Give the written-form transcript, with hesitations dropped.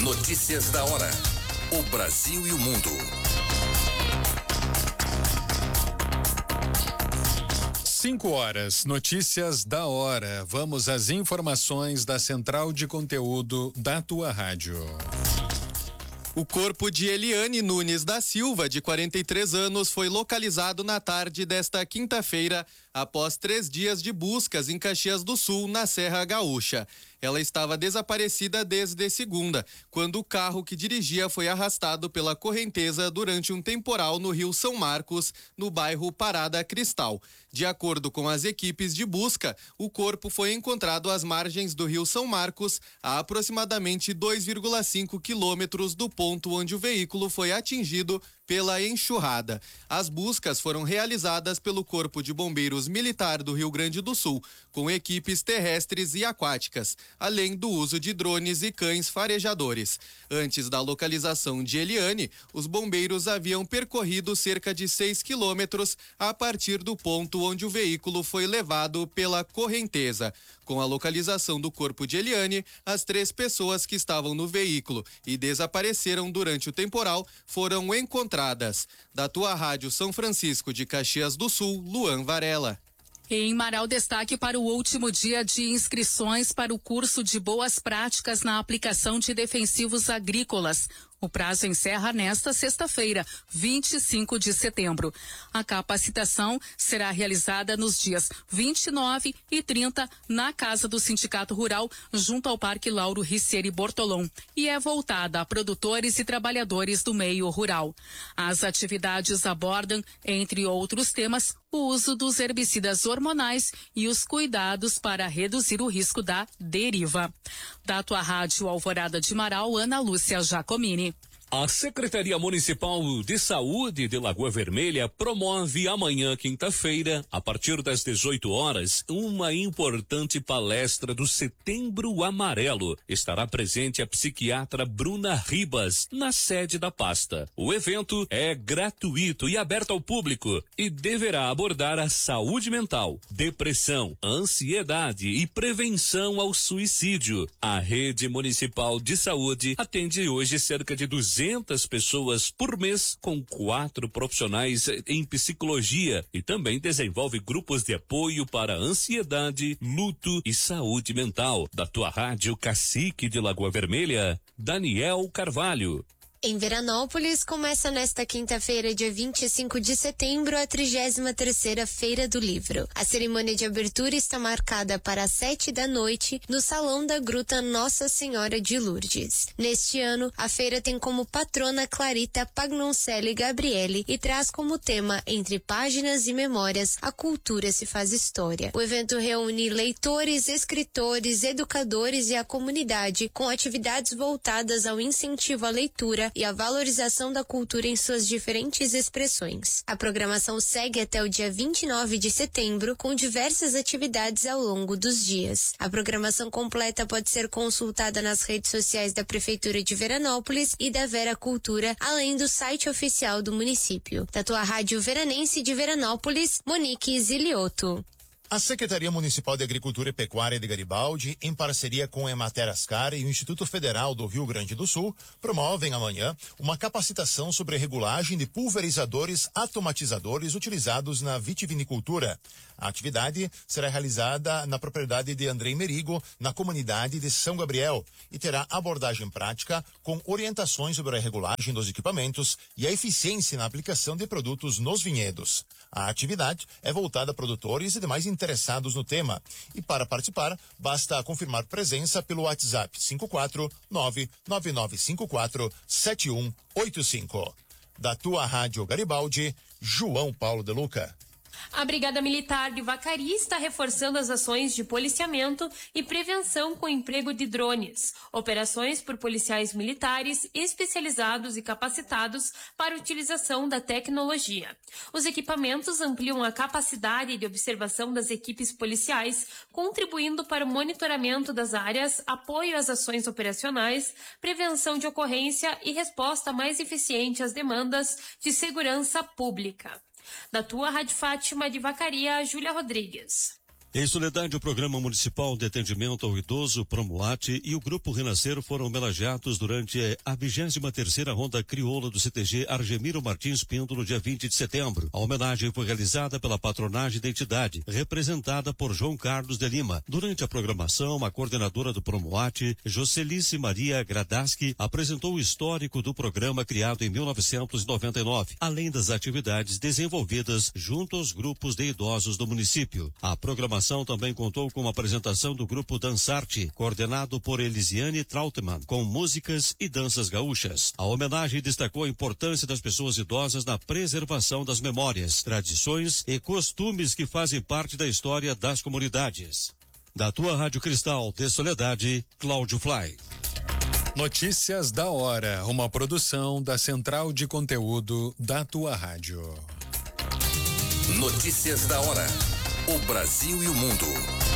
Notícias da hora. O Brasil e o mundo. 5 horas, notícias da hora. Vamos às informações da Central de Conteúdo da tua rádio. O corpo de Eliane Nunes da Silva, de 43 anos, foi localizado na tarde desta quinta-feira, após 3 dias de buscas em Caxias do Sul, na Serra Gaúcha. Ela estava desaparecida desde segunda, quando o carro que dirigia foi arrastado pela correnteza durante um temporal no Rio São Marcos, no bairro Parada Cristal. De acordo com as equipes de busca, o corpo foi encontrado às margens do Rio São Marcos, a aproximadamente 2,5 quilômetros do ponto onde o veículo foi atingido pela enxurrada. As buscas foram realizadas pelo Corpo de Bombeiros Militar do Rio Grande do Sul, com equipes terrestres e aquáticas, além do uso de drones e cães farejadores. Antes da localização de Eliane, os bombeiros haviam percorrido cerca de 6 quilômetros a partir do ponto onde o veículo foi levado pela correnteza. Com a localização do corpo de Eliane, as 3 pessoas que estavam no veículo e desapareceram durante o temporal foram encontradas. Da tua rádio São Francisco de Caxias do Sul, Luan Varela. Em Marau, destaque para o último dia de inscrições para o curso de Boas Práticas na aplicação de defensivos agrícolas. O prazo encerra nesta sexta-feira, 25 de setembro. A capacitação será realizada nos dias 29 e 30 na Casa do Sindicato Rural, junto ao Parque Lauro Ricieri Bortolom, e é voltada a produtores e trabalhadores do meio rural. As atividades abordam, entre outros temas, o uso dos herbicidas hormonais e os cuidados para reduzir o risco da deriva. Da tua rádio Alvorada de Marau, Ana Lúcia Giacomini. A Secretaria Municipal de Saúde de Lagoa Vermelha promove amanhã, quinta-feira, a partir das 18 horas, uma importante palestra do Setembro Amarelo. Estará presente a psiquiatra Bruna Ribas, na sede da pasta. O evento é gratuito e aberto ao público e deverá abordar a saúde mental, depressão, ansiedade e prevenção ao suicídio. A Rede Municipal de Saúde atende hoje cerca de 200 pessoas por mês, com 4 profissionais em psicologia, e também desenvolve grupos de apoio para ansiedade, luto e saúde mental. Da tua rádio Cacique de Lagoa Vermelha, Daniel Carvalho. Em Veranópolis, começa nesta quinta-feira, dia 25 de setembro, a 33ª Feira do Livro. A cerimônia de abertura está marcada para as 7 da noite, no Salão da Gruta Nossa Senhora de Lourdes. Neste ano, a feira tem como patrona Clarita Pagnoncelli Gabriele e traz como tema, entre páginas e memórias, a cultura se faz história. O evento reúne leitores, escritores, educadores e a comunidade, com atividades voltadas ao incentivo à leitura e a valorização da cultura em suas diferentes expressões. A programação segue até o dia 29 de setembro, com diversas atividades ao longo dos dias. A programação completa pode ser consultada nas redes sociais da Prefeitura de Veranópolis e da Vera Cultura, além do site oficial do município. Da tua rádio veranense de Veranópolis, Monique Zilioto. A Secretaria Municipal de Agricultura e Pecuária de Garibaldi, em parceria com a Emater Ascar e o Instituto Federal do Rio Grande do Sul, promovem amanhã uma capacitação sobre a regulagem de pulverizadores automatizadores utilizados na vitivinicultura. A atividade será realizada na propriedade de Andrei Merigo, na comunidade de São Gabriel, e terá abordagem prática com orientações sobre a regulagem dos equipamentos e a eficiência na aplicação de produtos nos vinhedos. A atividade é voltada a produtores e demais interessados no tema. E para participar, basta confirmar presença pelo WhatsApp 54999547185. Da tua rádio Garibaldi, João Paulo de Luca. A Brigada Militar de Vacaria está reforçando as ações de policiamento e prevenção com emprego de drones, operações por policiais militares especializados e capacitados para a utilização da tecnologia. Os equipamentos ampliam a capacidade de observação das equipes policiais, contribuindo para o monitoramento das áreas, apoio às ações operacionais, prevenção de ocorrência e resposta mais eficiente às demandas de segurança pública. Da tua Rádio Fátima de Vacaria, Júlia Rodrigues. Em Soledade, o Programa Municipal de Atendimento ao Idoso, Promuate, e o Grupo Renascer foram homenageados durante a 23ª Ronda Crioula do CTG Argemiro Martins Pinto no dia 20 de setembro. A homenagem foi realizada pela patronagem da entidade, representada por João Carlos de Lima. Durante a programação, a coordenadora do Promuate, Jocelice Maria Gradaski, apresentou o histórico do programa criado em 1999, além das atividades desenvolvidas junto aos grupos de idosos do município. A programação também contou com a apresentação do grupo Dançarte, coordenado por Elisiane Trautmann, com músicas e danças gaúchas. A homenagem destacou a importância das pessoas idosas na preservação das memórias, tradições e costumes que fazem parte da história das comunidades. Da tua Rádio Cristal de Soledade, Cláudio Fly. Notícias da hora, uma produção da Central de Conteúdo da tua rádio. Notícias da hora. O Brasil e o mundo